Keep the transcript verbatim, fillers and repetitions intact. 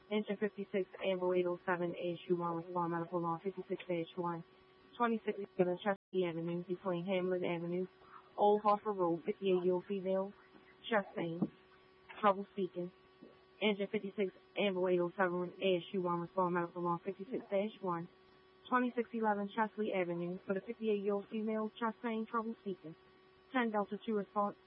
Engine fifty-six, Amber eight oh seven, A S U one with Law Medical Law fifty-six dash one, twenty-six Chesapeake Avenue, between Hamlin Avenue, Old Hartford Road, fifty-eight-year-old female, chest pain, trouble speaking. Engine fifty-six, Amber eight oh seven, A S U one with Law Medical Law fifty-six dash one, twenty-six eleven Chesapeake Avenue, for the fifty-eight-year-old female, chest pain, trouble speaking. ten Delta two response.